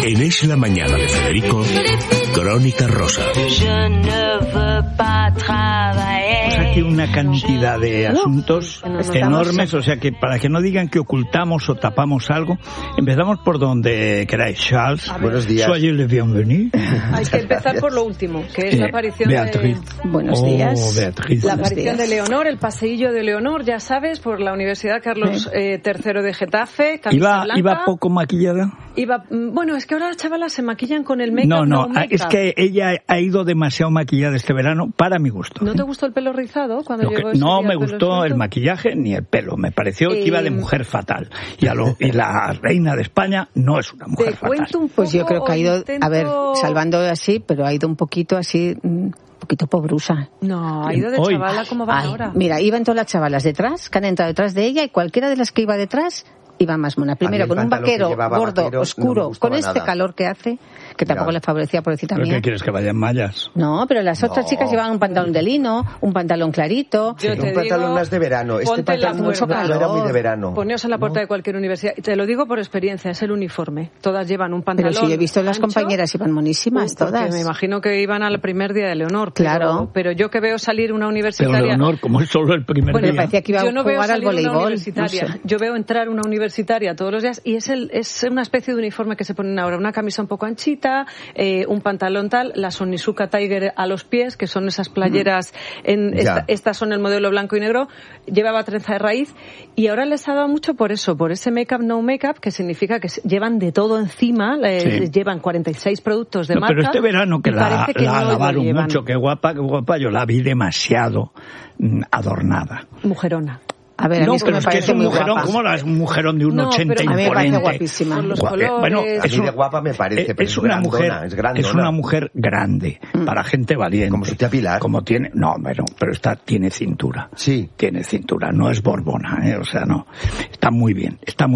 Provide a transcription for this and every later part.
En Es la Mañana de Federico, Crónica Rosa. Aquí una cantidad de asuntos enormes, o sea que para que no digan que ocultamos o tapamos algo, empezamos por donde queráis. Charles, buenos días. Soyez le bienvenu. Hay que empezar por lo último, que es la aparición Beatriz. Buenos días. Beatriz. La aparición de Leonor, el paseillo de Leonor, ya sabes, por la Universidad Carlos III de Getafe, camisa blanca. ¿Iba poco maquillada? Bueno, es que ahora las chavalas se maquillan con el make-up. No, es que ella ha ido demasiado maquillada este verano para mi gusto. ¿No te gustó el pelo rizado cuando llegó ese No día me gustó el maquillaje ni el pelo. Me pareció que iba de mujer fatal. Y la reina de España no es una mujer fatal. Un poco, pues yo creo que ha ido, salvando así, pero ha ido un poquito así... un poquito pobrusa. No, ha ido de chavala como va ahora. Mira, iban todas las chavalas detrás, que han entrado detrás de ella, y cualquiera de las que iba detrás iba más mona. Primero con un vaquero gordo, oscuro, con este calor que hace, que tampoco le favorecía, pobrecita mía. ¿Pero qué quieres, que vayan mallas? No, pero las otras chicas llevaban un pantalón de lino, un pantalón clarito. Un pantalón más de verano. Este pantalón no era muy de verano. Poneos a la puerta de cualquier universidad. Te lo digo por experiencia, es el uniforme. Todas llevan un pantalón. Pero si yo he visto las compañeras, iban monísimas todas. Me imagino que iban al primer día de Leonor. Claro. Pero yo que veo salir una universitaria... Pero Leonor, como es solo el primer día... Me parecía que iba a jugar al voleibol. No sé. Yo veo entrar una universitaria todos los días y es una especie de uniforme que se ponen ahora. Una camisa un poco anchita, un pantalón tal, la Onizuka Tiger a los pies, que son esas playeras, estas son el modelo blanco y negro, llevaba trenza de raíz, y ahora les ha dado mucho por eso, por ese make-up, no make-up, que significa que llevan de todo encima, llevan 46 productos de marca. Pero este verano que la alabaron mucho, que guapa, yo la vi demasiado adornada. Mujerona. A ver, no, a mí pero me es que es un mujerón, guapa. ¿cómo es un mujerón de 1,80 imponente? A mí me parece guapísima. Los colores. Bueno, a mí de guapa me parece, pero es una mujer grande, para gente valiente. Como su tía Pilar. Pero tiene cintura. Sí. Tiene cintura, no es borbona, o sea, no. Está muy bien.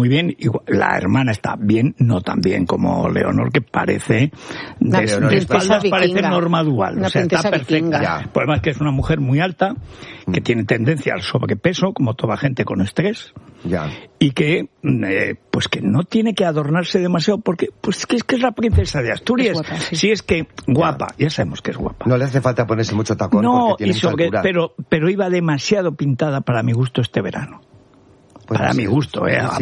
La hermana está bien, no tan bien como Leonor, que parece, de espaldas parece Norma Dual, o sea, está perfecta. El problema es que es una mujer muy alta, que tiene tendencia al sobrepeso, como toda gente con estrés, y que que no tiene que adornarse demasiado, porque que es la princesa de Asturias. Es guapa, sí. Si es que guapa, ya sabemos que es guapa. No le hace falta ponerse mucho tacón, porque tiene mucha altura. Pero iba demasiado pintada para mi gusto este verano. Pues para mi gusto,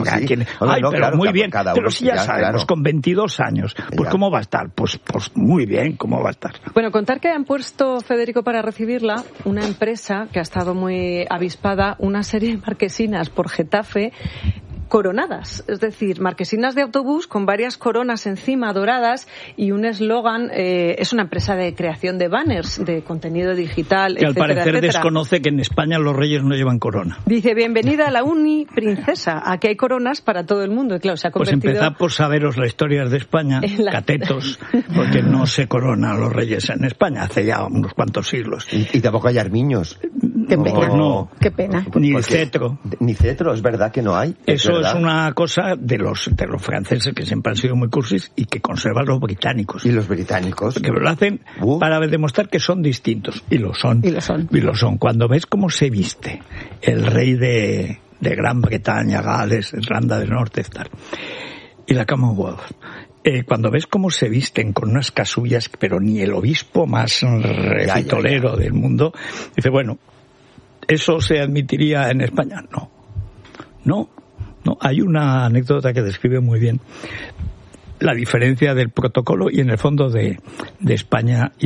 muy bien. Pero si ya sabemos, con 22 años, ¿cómo va a estar? Pues muy bien, ¿cómo va a estar? Bueno, contar que han puesto, Federico, para recibirla, una empresa que ha estado muy avispada, una serie de marquesinas por Getafe, coronadas, es decir, marquesinas de autobús con varias coronas encima doradas y un eslogan. Es una empresa de creación de banners, de contenido digital, que etcétera, al parecer etcétera. desconoce que en España los reyes no llevan corona. Dice, bienvenida a la Uni Princesa, aquí hay coronas para todo el mundo. Y claro, se ha convertido... Pues empezad por saberos la historia de España, catetos, porque no se corona a los reyes en España hace ya unos cuantos siglos. Y tampoco hay armiños. Qué pena. Qué pena. Ni cetro. Ni cetro, es verdad que no hay. Eso es una cosa de los franceses, que siempre han sido muy cursis, y que conservan los británicos. ¿Y los británicos? Que lo hacen para demostrar que son distintos. Y lo son. Cuando ves cómo se viste el rey de Gran Bretaña, Gales, Irlanda del Norte, tal, y la Commonwealth, cuando ves cómo se visten con unas casullas, pero ni el obispo más refitolero del mundo, dice, bueno, ¿eso se admitiría en España? No, hay una anécdota que describe muy bien la diferencia del protocolo y en el fondo de España y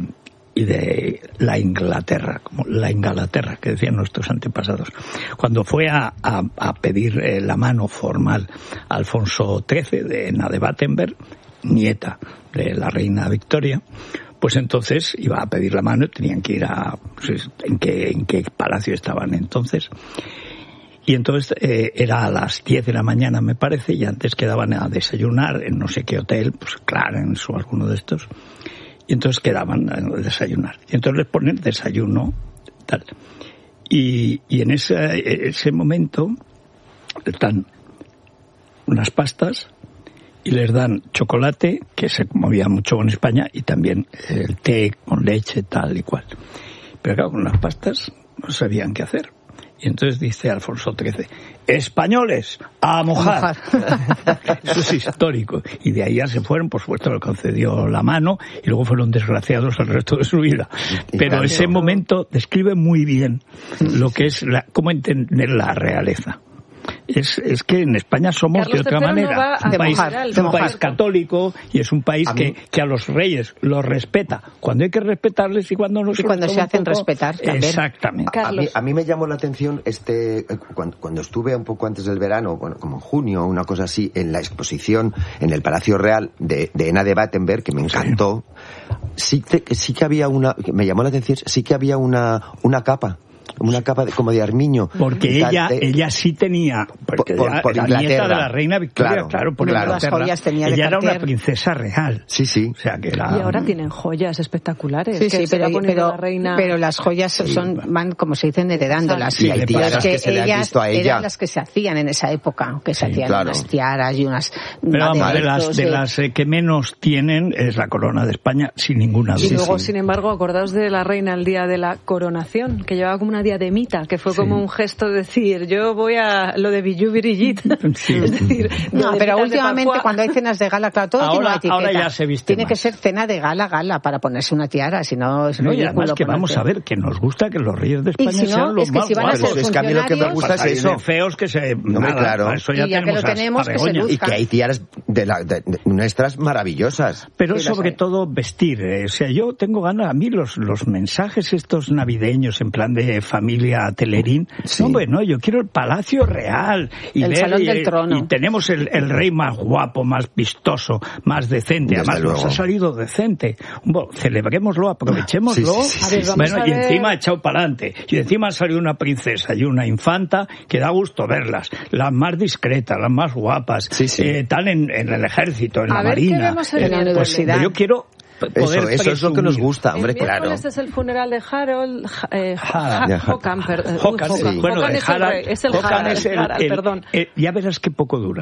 de la Inglaterra, como la Inglaterra que decían nuestros antepasados. Cuando fue a pedir la mano formal a Alfonso XIII de Ana de Battenberg, nieta de la reina Victoria, pues entonces iba a pedir la mano y tenían que ir ¿en qué palacio estaban entonces? Y entonces era a las 10 de la mañana, me parece, y antes quedaban a desayunar en no sé qué hotel, pues Clarence o alguno de estos, y entonces quedaban a desayunar. Y entonces les ponen desayuno, tal. Y en ese momento les dan unas pastas y les dan chocolate, que se movía mucho en España, y también el té con leche, tal y cual. Pero claro, con las pastas no sabían qué hacer. Y entonces dice Alfonso XIII, españoles, a mojar. Eso es histórico. Y de ahí ya se fueron, por supuesto le concedió la mano, y luego fueron desgraciados el resto de su vida. Pero ese momento describe muy bien lo que es cómo entender la realeza. Es que en España somos Carlos de otra manera. Un país católico, y es un país que a los reyes los respeta cuando hay que respetarles y cuando no. Y cuando se hacen respetar también. Exactamente. A mí me llamó la atención cuando estuve un poco antes del verano, bueno, como en junio, una cosa así, en la exposición en el Palacio Real de Ena de Battenberg, que me encantó. Sí que había me llamó la atención, sí que había una capa como de armiño. Porque ella sí tenía, porque por la nieta de la reina Victoria, claro, por las joyas tenía de ella era Cartier. una princesa real. Sí. O sea, que era... Y ahora tienen joyas espectaculares. Sí, la reina... pero las joyas van, como se dicen, heredándolas. Y hay tiaras que se le han visto a ella. Eran las que se hacían en esa época, que se hacían unas tiaras y unas... Pero vamos, de las que menos tienen es la corona de España, sin ninguna duda. Y luego, sin embargo, acordaos de la reina el día de la coronación, que llevaba como una diademita, que fue como un gesto de decir, yo voy a lo de Bijou Brigitte. Es decir, no, pero últimamente cuando hay cenas de gala, claro, todo tiene una etiqueta. Ahora ya se viste tiene más. Que ser cena de gala para ponerse una tiara, si no es ridículo. Y además que vamos a ver, que nos gusta que los reyes de España sean los más guapos. Es que a mí lo que me gusta es eso. Feos que se... claro. Eso ya y ya que lo tenemos, que se luzcan. Y que hay tiaras de nuestras maravillosas. Pero sobre todo vestir. O sea, yo tengo ganas, a mí los mensajes estos navideños en plan de familia Telerín, no, yo quiero el Palacio Real y el Salón del Trono. Y tenemos el rey más guapo, más vistoso, más decente. Desde además luego. nos ha salido decente. Bueno, celebrémoslo, aprovechémoslo. Y encima ha echado para adelante. Y encima ha salido una princesa y una infanta que da gusto verlas. Las más discretas, las más guapas. Están en el ejército, en la marina. En la universidad. Yo quiero... Eso es lo que nos gusta, hombre, claro. Este es el funeral de Harold Hocan. Perdón. Ya verás qué poco dura.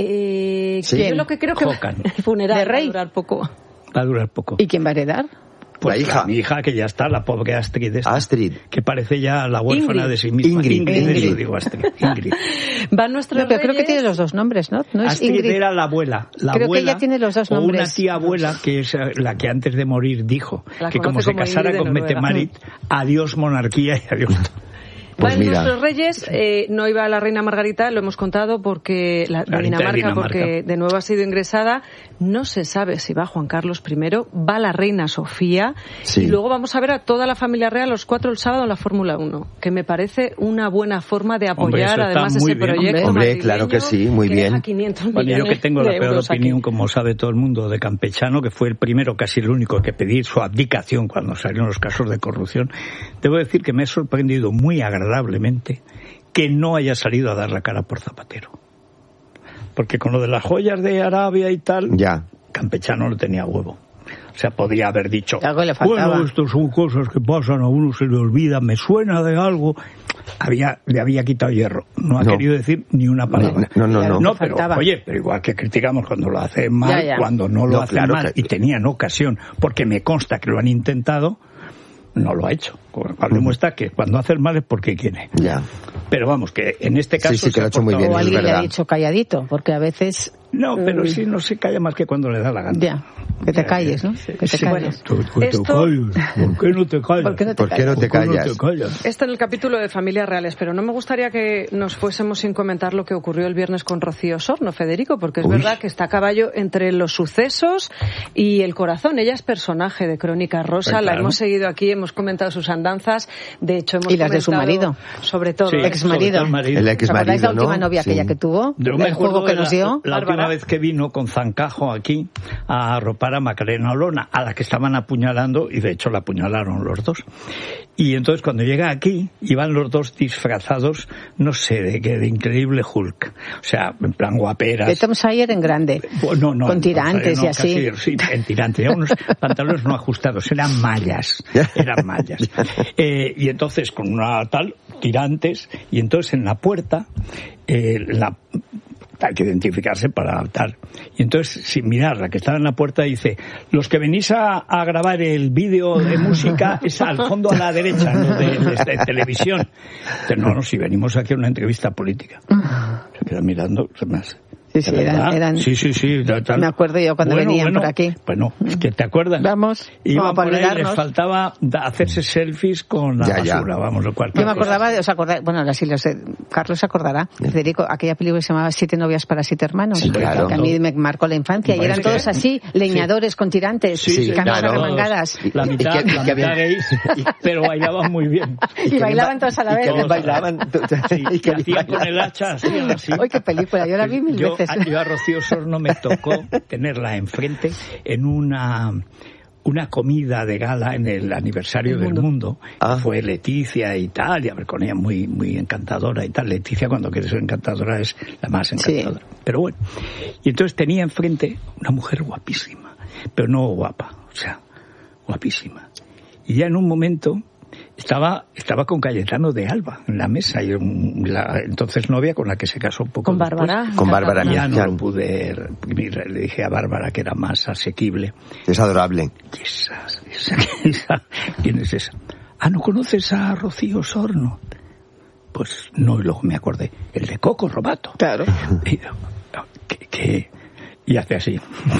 Yo lo que creo que el funeral de rey va a durar poco. Va a durar poco. ¿Y quién va a heredar? Pues la hija. Mi hija, que ya está, la pobre Astrid. Astrid. Que parece ya la huérfana de sí misma. Ingrid. Digo Astrid. Ingrid. Van nuestros pero creo que tiene los dos nombres, ¿no? No es Astrid Ingrid. era la abuela. Creo que ella tiene los dos nombres. O una tía abuela, que es la que antes de morir dijo que como se casara con Mette-Marit, adiós monarquía y adiós... Pues bueno, nuestros reyes, no iba la reina Margarita, lo hemos contado, porque de Dinamarca, porque de nuevo ha sido ingresada. No se sabe si va Juan Carlos I, va la reina Sofía, y luego vamos a ver a toda la familia real, los 4 el sábado en la Fórmula 1, que me parece una buena forma de apoyar además ese proyecto. Hombre, claro que sí, muy bien. Bueno, yo que tengo la peor opinión, como sabe todo el mundo, de Campechano, que fue el primero, casi el único, que pedí su abdicación cuando salieron los casos de corrupción, debo decir que me he sorprendido muy agradablemente que no haya salido a dar la cara por Zapatero. Porque con lo de las joyas de Arabia y tal, Campechano no tenía huevo. O sea, podría haber dicho, bueno, estos son cosas que pasan, a uno se le olvida, me suena de algo. Le había quitado hierro. No ha querido decir ni una palabra. No, pero oye, pero igual que criticamos cuando lo hace mal, cuando no lo hace mal, y tenían ocasión, porque me consta que lo han intentado, no lo ha hecho. Cual demuestra que cuando hace el mal es porque quiere. Pero vamos, que en este caso... Sí, que lo ha hecho muy bien, o alguien le ha dicho calladito, porque a veces... No, pero sí no se calla más que cuando le da la gana. Que te calles, ¿no? Que te calles. ¿Por qué no te callas? ¿Por qué no te callas? Esto en el capítulo de Familias Reales, pero no me gustaría que nos fuésemos sin comentar lo que ocurrió el viernes con Rocío Sorno, Federico, porque es verdad que está a caballo entre los sucesos y el corazón. Ella es personaje de Crónica Rosa, la hemos seguido aquí, hemos comentado sus andanzas, de hecho hemos comentado... Y las de su marido. Sobre todo. Exmarido. El exmarido, la última novia aquella que tuvo? El juego que nos dio. La última vez que vino con Zancajo aquí a arropar a Macarena Olona, a la que estaban apuñalando, y de hecho la apuñalaron los dos. Y entonces cuando llega aquí, iban los dos disfrazados, no sé de qué, de increíble Hulk. O sea, en plan guaperas. De Tom Sawyer en grande. No, con tirantes y así. Sí, en tirantes. Eran unos pantalones no ajustados, eran mallas. Y entonces con una tal, tirantes, y entonces en la puerta, hay que identificarse para adaptar. Y entonces, sin mirar, la que estaba en la puerta dice, los que venís a grabar el vídeo de música es al fondo a la derecha, no de televisión. Entonces, no, si venimos aquí a una entrevista política. Se queda mirando, se me hace. Sí, eran... Sí. Me acuerdo yo cuando venían por aquí. Bueno, es que te acuerdas. Vamos, iban por ahí, les faltaba hacerse selfies con la basura, vamos, lo cual. Yo me acordaba, bueno, ahora sí lo sé, Carlos se acordará, Federico, aquella película que se llamaba 7 novias para 7 hermanos, sí, claro. Que a mí me marcó la infancia, y eran todos así, leñadores con tirantes, camisas remangadas. La mitad gays, pero bailaban muy bien. Y bailaban todos a la vez. Y bailaban. Y que hacían con el hacha, hacían así. ¡Uy, qué película! Yo la vi mil veces. Yo a Rocío Osorno me tocó tenerla enfrente en una comida de gala en el aniversario del mundo. Fue Leticia y tal, y a ver, con ella muy, muy encantadora y tal. Leticia, cuando quiere ser encantadora, es la más encantadora. Sí. Pero bueno, y entonces tenía enfrente una mujer guapísima, pero no guapa, o sea, guapísima. Y ya en un momento estaba con Cayetano de Alba en la mesa, y la entonces novia con la que se casó un poco con después. Bárbara. Con Bárbara. Ya no lo pude reprimir, le dije a Bárbara que era más asequible. Es adorable. Esa, ¿quién es esa? ¿No conoces a Rocío Osorno? Pues no, y luego me acordé. El de Coco Robato. Claro. Y hace así.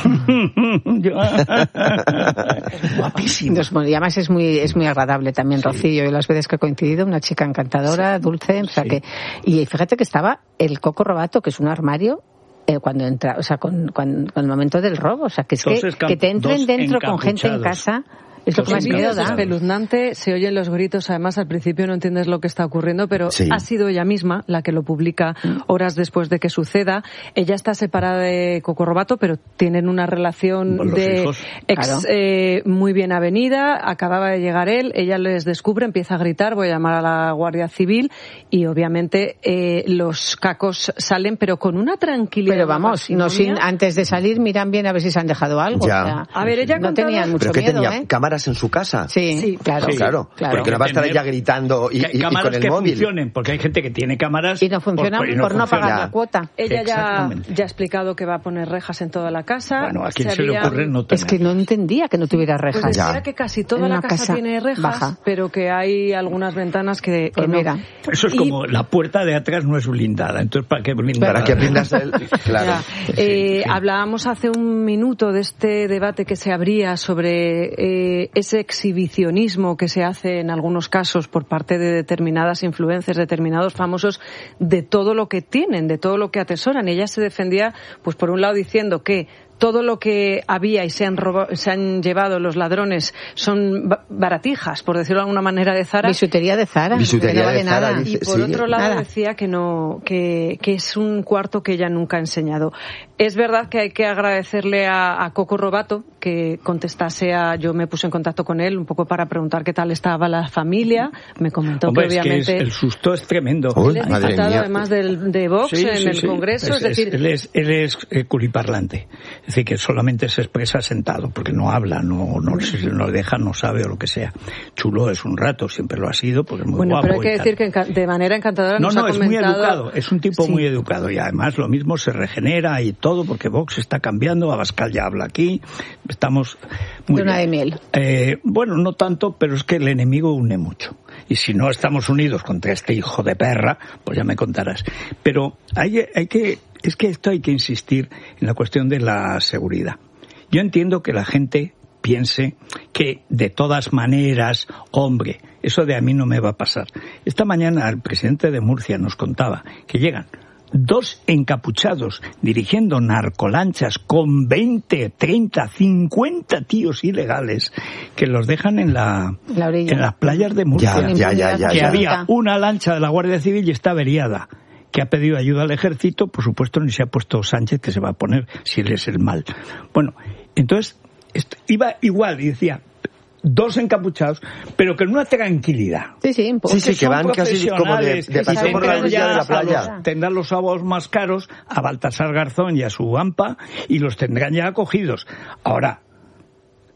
Guapísimo. Y además es muy agradable también, sí. Rocío, y las veces que he coincidido, una chica encantadora, sí. Dulce, o sea que, y fíjate que estaba el Coco Robato, que es un armario, cuando entra, o sea, con el momento del robo, o sea, que es que te entren dentro con gente en casa. Es lo que más miedo da. Es espeluznante, se oyen los gritos, además al principio no entiendes lo que está ocurriendo, pero ha sido ella misma la que lo publica horas después de que suceda. Ella está separada de Coco Robato, pero tienen una relación de muy bien avenida, acababa de llegar él, ella les descubre, empieza a gritar, voy a llamar a la Guardia Civil, y obviamente los cacos salen, pero con una tranquilidad. Pero vamos, antes de salir miran bien a ver si se han dejado algo. Ya. O sea, a ver, ella no tenían mucho ¿pero miedo, tenía cámaras en su casa? Sí, claro. Porque no va a estar ella gritando y con el móvil. Funcionen, porque hay gente que tiene cámaras y no funcionan por no pagar la cuota. Ella ya ha explicado que va a poner rejas en toda la casa. Bueno, a quién se le ocurre no tener. Es que no entendía que no tuviera rejas. Pues decía que casi toda la casa tiene rejas, pero que hay algunas ventanas que no. Mira. Eso es como la puerta de atrás no es blindada, entonces ¿para qué blindar? Para que blindas él, claro. Hablábamos hace un minuto de este debate que se abría sobre ese exhibicionismo que se hace en algunos casos por parte de determinadas influencers, determinados famosos, de todo lo que tienen, de todo lo que atesoran. Ella se defendía, pues por un lado diciendo que todo lo que había y se han llevado los ladrones son baratijas, por decirlo de alguna manera, de Zara. Bisutería de Zara. Bisutería no vale de Zara. Nada. Y por otro lado decía que no, que es un cuarto que ella nunca ha enseñado. Es verdad que hay que agradecerle a Coco Robato que contestase yo me puse en contacto con él un poco para preguntar qué tal estaba la familia. Me comentó que obviamente el susto es tremendo. Él es diputado además de Vox en el Congreso. Es decir, él es culiparlante. Es decir, que solamente se expresa sentado, porque no habla, no le deja, no sabe o lo que sea. Chulo es un rato, siempre lo ha sido, porque es muy guapo. Pero hay que decir que de manera encantadora nos ha comentado... es muy educado, es un tipo muy educado, y además lo mismo se regenera y todo, porque Vox está cambiando, Abascal ya habla aquí, estamos muy de una de miel. Bueno, no tanto, pero es que el enemigo une mucho. Y si no estamos unidos contra este hijo de perra, pues ya me contarás. Pero es que esto hay que insistir en la cuestión de la seguridad. Yo entiendo que la gente piense que de todas maneras, hombre, eso de a mí no me va a pasar. Esta mañana el presidente de Murcia nos contaba que llegan 2 encapuchados dirigiendo narcolanchas con 20, 30, 50 tíos ilegales que los dejan en las playas de Murcia. Que había una lancha de la Guardia Civil y está averiada, que ha pedido ayuda al ejército, por supuesto ni se ha puesto Sánchez, que se va a poner si él es el mal. Bueno, entonces iba igual y decía 2 encapuchados, pero con una tranquilidad. Sí, que van casi como de paseo por la orilla de la playa. Tendrán los sábados más caros a Baltasar Garzón y a su AMPA y los tendrán ya acogidos. Ahora,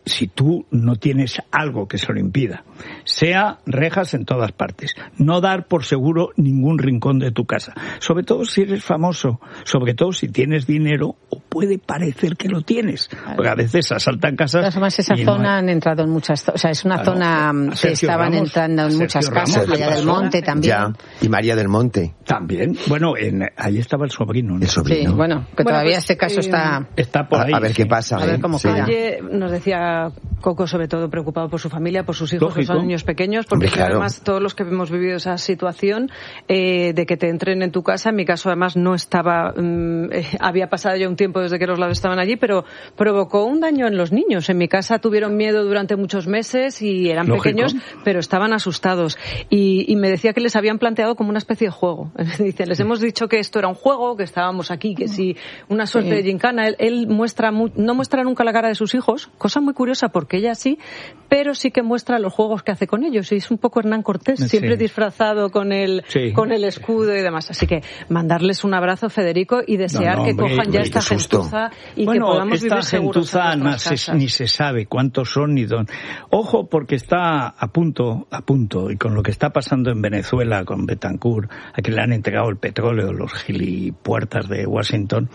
si tú no tienes algo que se lo impida, sea rejas en todas partes, no dar por seguro ningún rincón de tu casa, sobre todo si eres famoso, sobre todo si tienes dinero o puede parecer que lo tienes, porque a veces asaltan casas. Además, esa zona han entrado en muchas, o sea, es una zona que estaban entrando en muchas casas, María del Monte también. Ya, y María del Monte. También, bueno, ahí estaba el sobrino, ¿no? El sobrino. Sí, bueno, que todavía pues, este caso está por ahí. A ver qué pasa. A ver cómo queda. Ayer nos decía Coco, sobre todo preocupado por su familia, por sus hijos, Lógico. que son niños pequeños, porque Claro. además todos los que hemos vivido esa situación de que te entren en tu casa, en mi caso además no estaba, había pasado ya un tiempo desde que los lados estaban allí, pero provocó un daño en los niños. En mi casa tuvieron miedo durante muchos meses y eran Lógico. pequeños, pero estaban asustados. Y me decía que les habían planteado como una especie de juego. Dice, les hemos dicho que esto era un juego, que estábamos aquí, que si una suerte de gincana. Él no muestra nunca la cara de sus hijos, cosa muy curiosa porque ella sí, pero sí que muestra los juegos que hace con ellos. Y es un poco Hernán Cortés, siempre disfrazado con el escudo y demás. Así que mandarles un abrazo, Federico, y desear que cojan ya esta gentuza y que podamos vivir seguros en nuestras casas. Ni se sabe cuántos son ni dónde. Ojo, porque está a punto, y con lo que está pasando en Venezuela con Betancourt, a quien le han entregado el petróleo los gilipuertas de Washington,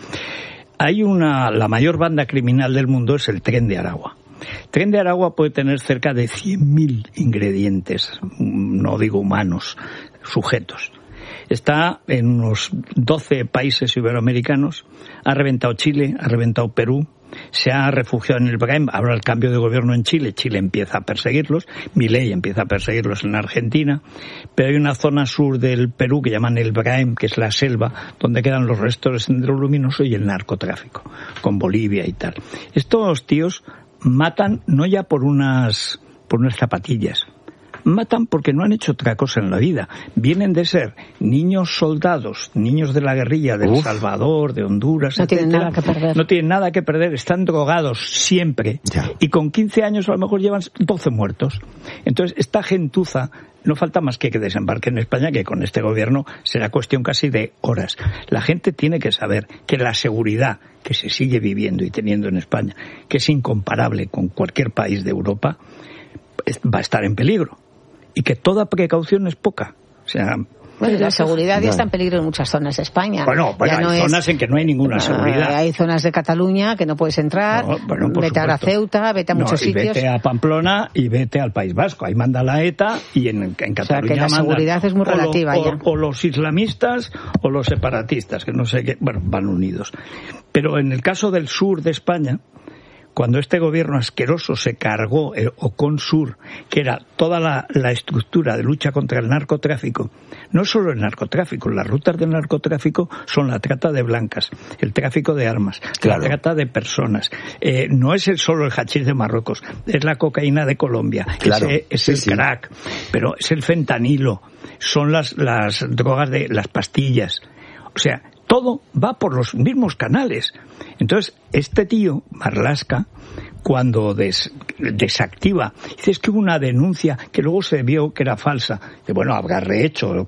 la mayor banda criminal del mundo es el Tren de Aragua. Tren de Aragua puede tener cerca de 100.000 ingredientes, no digo humanos, sujetos. Está en unos 12 países iberoamericanos, ha reventado Chile, ha reventado Perú, se ha refugiado en el Braem, ahora el cambio de gobierno en Chile, Chile empieza a perseguirlos, Milei empieza a perseguirlos en Argentina, pero hay una zona sur del Perú que llaman el Braem, que es la selva, donde quedan los restos del Sendero Luminoso y el narcotráfico, con Bolivia y tal. Estos tíos matan no ya por unas zapatillas, matan porque no han hecho otra cosa en la vida. Vienen de ser niños soldados, niños de la guerrilla de El Salvador, de Honduras, no etcétera. Tienen nada que perder. No tienen nada que perder, están drogados siempre. Ya. Y con 15 años a lo mejor llevan 12 muertos. Entonces, esta gentuza no falta más que desembarque en España, que con este gobierno será cuestión casi de horas. La gente tiene que saber que la seguridad que se sigue viviendo y teniendo en España, que es incomparable con cualquier país de Europa, va a estar en peligro. Y que toda precaución es poca. O sea, bueno, la seguridad ya está en peligro en muchas zonas de España. Bueno, hay zonas en que no hay ninguna seguridad. Hay zonas de Cataluña que no puedes entrar. Vete ahora a Ceuta, vete a muchos sitios. Vete a Pamplona y vete al País Vasco. Ahí manda la ETA y en Cataluña, o sea, que la seguridad es muy relativa ya. O los islamistas o los separatistas, que no sé qué, van unidos. Pero en el caso del sur de España, cuando este gobierno asqueroso se cargó el Ocon-Sur, que era toda la estructura de lucha contra el narcotráfico, no solo el narcotráfico, las rutas del narcotráfico son la trata de blancas, el tráfico de armas, la trata de personas. No es solo el hachís de Marruecos, es la cocaína de Colombia, es el crack, pero es el fentanilo, son las drogas de las pastillas. O sea, todo va por los mismos canales. Entonces, este tío, Marlaska, cuando desactiva, dice, es que hubo una denuncia que luego se vio que era falsa. Dice, bueno, habrá rehecho